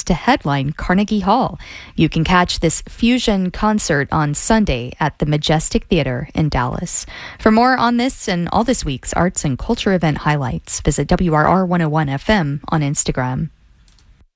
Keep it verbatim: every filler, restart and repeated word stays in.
to headline Carnegie Hall. You can catch this fusion concert on Sunday at the Majestic Theater in Dallas. For more on this and all this week's arts and culture event highlights, visit W R R one oh one F M on Instagram.